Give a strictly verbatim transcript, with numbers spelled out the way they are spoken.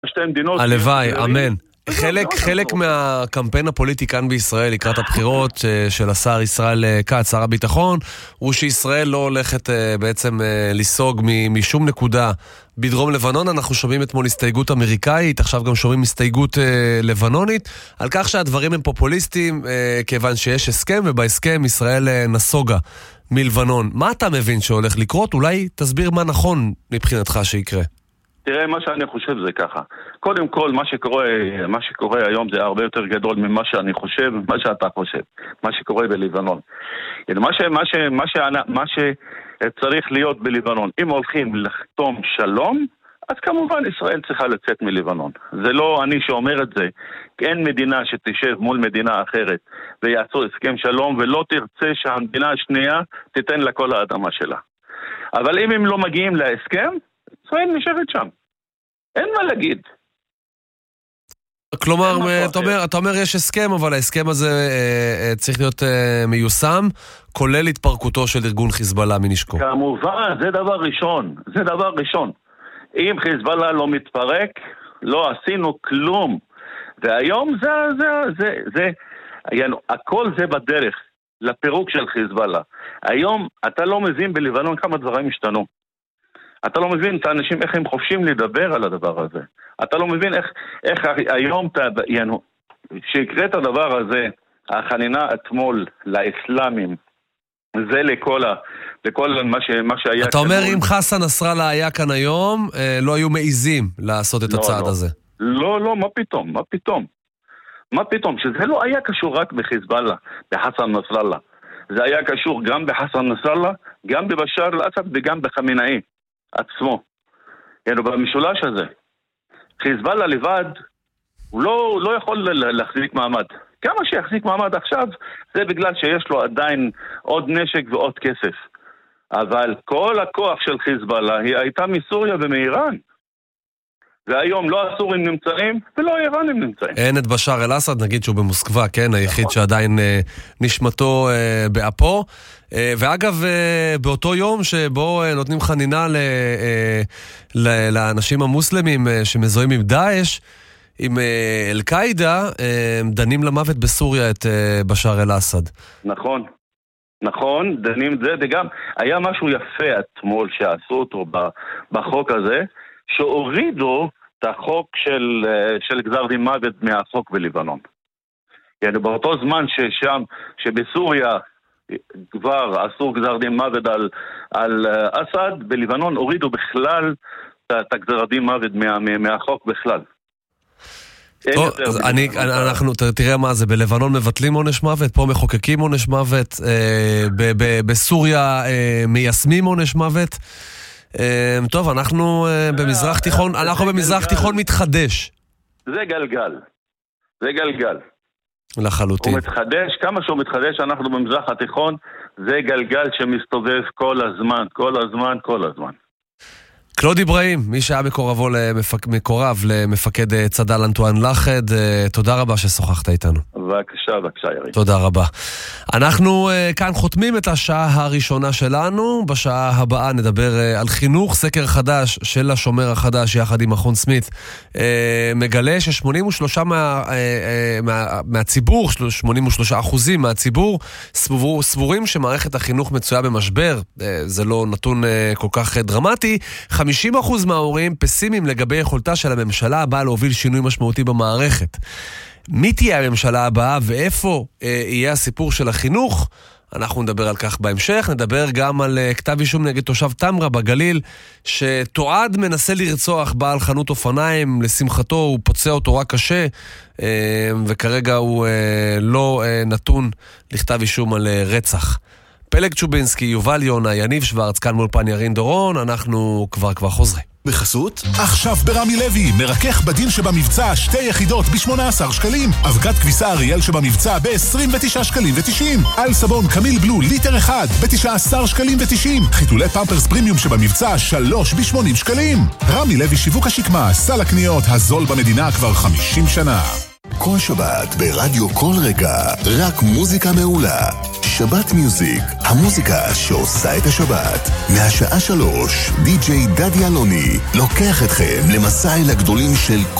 שתי מדינות. הלוואי, אמן. חלק, חלק מהקמפיין הפוליטי כאן בישראל לקראת הבחירות של השר ישראל כץ, שר הביטחון, הוא שישראל לא הולכת בעצם לסוג משום נקודה בדרום לבנון. אנחנו שומעים אתמול הסתייגות אמריקאית, עכשיו גם שומעים הסתייגות לבנונית, על כך שהדברים הם פופוליסטיים, כיוון שיש הסכם, ובהסכם ישראל נסוגה מלבנון. מה אתה מבין שהולך לקרות? אולי תסביר מה נכון מבחינתך שיקרה. תראה, מה שאני חושב זה ככה. קודם כל, מה שקורה, מה שקורה היום זה הרבה יותר גדול ממה שאני חושב, מה שאתה חושב, מה שקורה בלבנון. מה ש, מה ש, מה ש, מה שצריך להיות בלבנון, אם הולכים לחתום שלום, אז כמובן ישראל צריכה לצאת מלבנון. זה לא אני שאומר את זה. אין מדינה שתשב מול מדינה אחרת ויעשו הסכם שלום, ולא תרצה שהמדינה השנייה תיתן לה כל האדמה שלה. אבל אם הם לא מגיעים להסכם, ישראל נשארת שם. אין מה להגיד. כלומר, אתה אומר, אתה אומר יש הסכם, אבל ההסכם הזה אה, צריך להיות אה, מיושם, כולל התפרקותו של ארגון חיזבאללה מנשקו. כמובן, זה דבר ראשון. זה דבר ראשון. אם חיזבאללה לא מתפרק, לא עשינו כלום. והיום זה, זה, זה, זה, יענו, הכל זה בדרך לפירוק של חיזבאללה. היום אתה לא מבין בלבנון כמה דברים השתנו. אתה לא מבין את האנשים איך הם חופשים לדבר על הדבר הזה. אתה לא מבין איך, איך היום, יענו, שיקרה את הדבר הזה, החנינה אתמול לאסלאמים, זה לכל, ה, לכל מה, ש, מה שהיה... אתה אומר אם חסן נסראללה היה כאן היום, לא היו מעיזים לעשות את לא, הצעד לא. הזה. לא, לא, מה פתאום, מה פתאום? מה פתאום? שזה לא היה קשור רק בחיזבאללה, בחסן נסראללה. זה היה קשור גם בחסן נסראללה, גם בבשאר אל-אסד וגם בחמינאי עצמו. יענו, במשולש הזה. חיזבאללה לבד, הוא לא, לא יכול להחזיק מעמד. כמה שיחזיק מעמד עכשיו, זה בגלל שיש לו עדיין עוד נשק ועוד כסף. אבל כל הכוח של חיזבאללה היא הייתה מסוריה ומאיראן. והיום לא הסורים נמצאים ולא האיראנים נמצאים. אין את בשאר אל-אסד, נגיד שהוא במוסקבה, כן, היחיד שעדיין אה, נשמתו אה, באפו. אה, ואגב, אה, באותו יום שבו אה, נותנים חנינה ל, אה, ל, לאנשים המוסלמים אה, שמזוהים עם דאעש, עם אה, אל-קאידה, אה, דנים למוות בסוריה את אה, בשאר אל-אסד. נכון. נכון, דנים זה, וגם היה משהו יפה אתמול שעשו אותו בחוק הזה, שהורידו את החוק של, של גזר דין מוות מהחוק בלבנון. يعني באותו זמן ששם, שבסוריה כבר עשו גזר דין מוות על, על אסד, בלבנון הורידו בכלל את הגזר דין מוות מה, מהחוק בכלל. טוב, אני, אנחנו, תראה מה זה, בלבנון מבטלים עונש מוות, פה מחוקקים עונש מוות, אה, ב, ב, בסוריה אה, מיישמים עונש מוות. אה, טוב, אנחנו אה, במזרח תיכון, אנחנו במזרח תיכון מתחדש. זה גלגל. זה גלגל. לחלוטין. הוא מתחדש, כמה שהוא מתחדש, אנחנו במזרח התיכון, זה גלגל שמסתובב כל הזמן, כל הזמן, כל הזמן. קלוד אברהים, מי שהיה מקורבו למפק... מקורב למפקד צד"ל אנטואן לחד, תודה רבה ששוחחת איתנו. בבקשה, בבקשה יריב. תודה רבה. אנחנו uh, כאן חותמים את השעה הראשונה שלנו, בשעה הבאה נדבר uh, על חינוך, סקר חדש של השומר החדש יחד עם מכון סמית, uh, מגלה ש-שמונים ושלושה מה, uh, uh, מה, מהציבור, שמונים ושלושה אחוזים מהציבור, סבור, סבורים שמערכת החינוך מצויה במשבר, uh, זה לא נתון uh, כל כך uh, דרמטי, חמישים אחוז מההורים פסימיים לגבי יכולתה של הממשלה הבאה להוביל שינוי משמעותי במערכת. מי תהיה הממשלה הבאה ואיפה אה, יהיה הסיפור של החינוך? אנחנו נדבר על כך בהמשך. נדבר גם על אה, כתב אישום נגד תושב תמרה בגליל, שתועד מנסה לרצוח בעל חנות אופניים, לשמחתו הוא פוצע אותו רק קשה, אה, וכרגע הוא אה, לא אה, נתון לכתב אישום על אה, רצח. פלג צ'ובינסקי, יובל יונה, יניב שוורץ, כאן מולפן ירין דורון, אנחנו כבר כבר חוזרים. בחסות, עכשיו ברמי לוי, מרכך בדין שבמבצע שתי יחידות ב-שמונה עשר שקלים, אבקת כביסה אריאל שבמבצע ב-עשרים ותשעה שקלים ו-תשעים, על סבון קמיל בלו ליטר אחד ב-תשעה עשר שקלים ו-תשעים, חיתולי פמפרס פרימיום שבמבצע שלוש ב-שמונים שקלים. רמי לוי שיווק השקמה, סל הקניות הזול במדינה כבר חמישים שנה. כל שבת ברדיו כל רגע, רק מוזיקה מעולה. שבת מיוזיק, המוזיקה שעושה את השבת. מהשעה שלוש, די-ג'יי דדי אלוני לוקח אתכם למסע אל הגדולים של